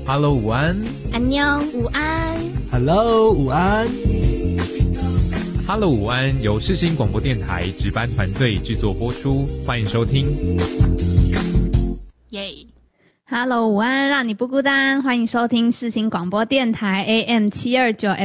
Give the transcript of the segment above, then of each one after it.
Hello， 午安。 안녕，午安。 Hello， 午安。 Hello， 午安，由世新广播电台值班团队制作播出，欢迎收听。 耶、Hello， 午安，让你不孤单，欢迎收听世新广播电台 AM729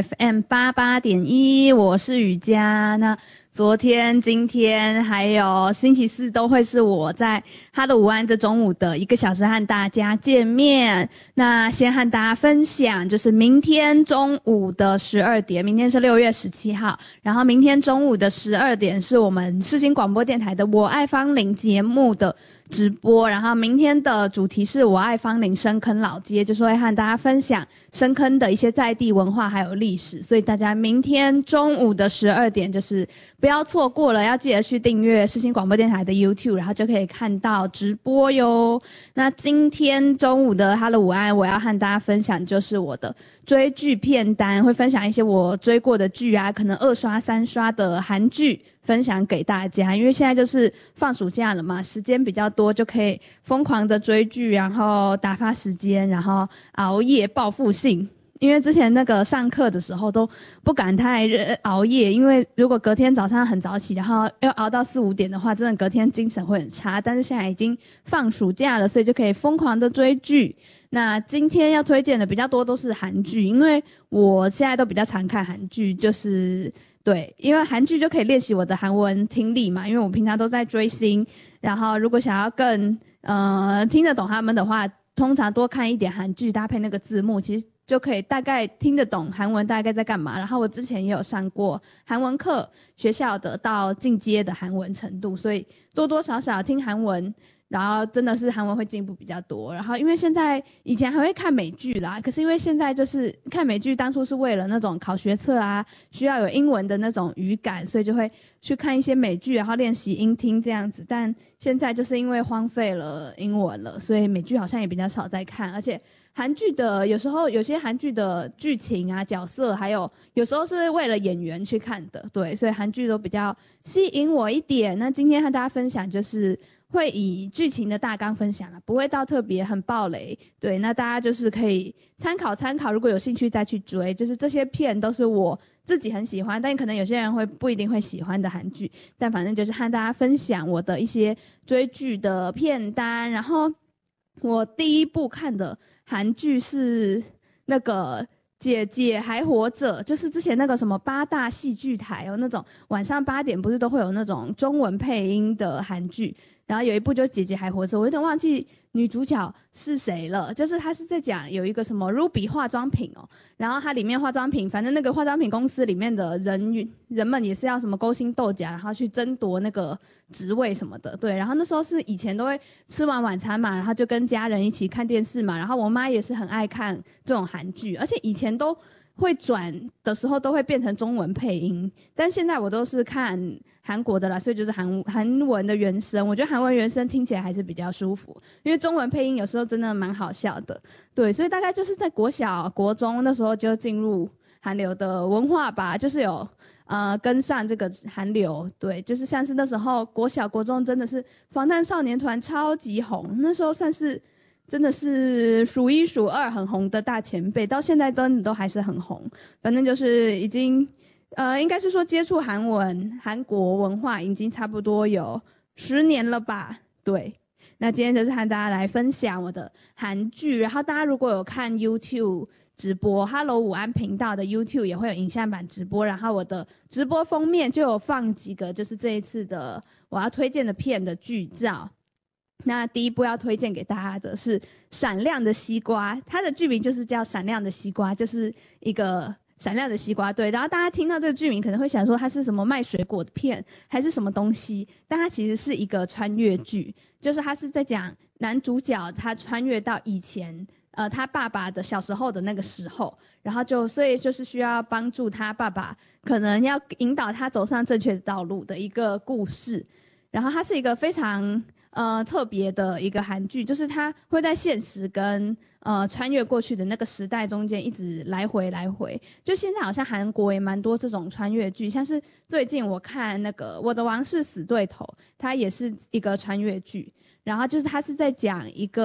FM88.1，我是雨佳。那昨天、今天还有星期四都会是我在Hello午安这中午的1个小时和大家见面。那先和大家分享，就是明天中午的12点，明天是6月17号，然后明天中午的12点是我们世新广播电台的我爱芳邻节目的直播，然后明天的主题是我爱芳邻深坑老街，就是会和大家分享深坑的一些在地文化还有历史，所以大家明天中午的12点就是不要错过了，要记得去订阅世新广播电台的 YouTube， 然后就可以看到直播哟。那今天中午的 Hello 午安，我要和大家分享就是我的追剧片单，会分享一些我追过的剧啊，可能2刷3刷的韩剧分享给大家，因为现在就是放暑假了嘛，时间比较多，就可以疯狂的追剧，然后打发时间，然后熬夜报复性。因为之前那个上课的时候都不敢太熬夜，因为如果隔天早上很早起，然后要熬到4、5点的话，真的隔天精神会很差。但是现在已经放暑假了，所以就可以疯狂的追剧。那今天要推荐的比较多都是韩剧，因为我现在都比较常看韩剧，就是对，因为韩剧就可以练习我的韩文听力嘛，因为我平常都在追星，然后如果想要更听得懂他们的话，通常多看一点韩剧搭配那个字幕，其实就可以大概听得懂韩文大概在干嘛。然后我之前也有上过韩文课，学校的到进阶的韩文程度，所以多多少少听韩文，然后真的是韩文会进步比较多。然后因为现在以前还会看美剧啦，可是因为现在就是看美剧当初是为了那种考学测啊，需要有英文的那种语感，所以就会去看一些美剧，然后练习英听这样子。但现在就是因为荒废了英文了，所以美剧好像也比较少在看，而且韩剧的有时候有些韩剧的剧情啊、角色，还有时候是为了演员去看的，对，所以韩剧都比较吸引我一点。那今天和大家分享就是会以剧情的大纲分享啦，不会到特别很爆雷，对，那大家就是可以参考参考，如果有兴趣再去追，就是这些片都是我自己很喜欢，但可能有些人不一定会喜欢的韩剧，但反正就是和大家分享我的一些追剧的片单。然后我第一部看的韩剧是那个姐姐还活着，就是之前那个什么8大戏剧台有那种晚上8点不是都会有那种中文配音的韩剧，然后有一部就姐姐还活着，我有点忘记女主角是谁了，就是她是在讲有一个什么 Ruby 化妆品哦，然后它里面化妆品，反正那个化妆品公司里面的人们也是要什么勾心斗角，然后去争夺那个职位什么的，对。然后那时候是以前都会吃完晚餐嘛，然后就跟家人一起看电视嘛，然后我妈也是很爱看这种韩剧，而且以前都会转的时候都会变成中文配音，但现在我都是看韩国的啦，所以就是韩文的原声，我觉得韩文原声听起来还是比较舒服，因为中文配音有时候真的蛮好笑的，对，所以大概就是在国小、国中那时候就进入韩流的文化吧，就是有跟上这个韩流，对，就是像是那时候国小、国中真的是防弹少年团超级红，那时候算是真的是数1数2很红的大前辈，到现在真的都还是很红。反正就是已经应该是说接触韩国文化已经差不多有10年了吧，对。那今天就是和大家来分享我的韩剧，然后大家如果有看 YouTube 直播 Hello 午安频道的 YouTube 也会有影像版直播，然后我的直播封面就有放几个就是这一次的我要推荐的片的剧照。那第一部要推荐给大家的是《闪亮的西瓜》，它的剧名就是叫《闪亮的西瓜》，就是一个闪亮的西瓜，对。然后大家听到这个剧名可能会想说它是什么卖水果的片还是什么东西，但它其实是一个穿越剧，就是它是在讲男主角他穿越到以前他爸爸的小时候的那个时候，然后所以就是需要帮助他爸爸，可能要引导他走上正确的道路的一个故事。然后它是一个非常特别的一个韩剧，就是它会在现实跟穿越过去的那个时代中间一直来回。就现在好像韩国也蛮多这种穿越剧，像是最近我看那个《我的王室死对头》，它也是一个穿越剧，然后就是它是在讲一个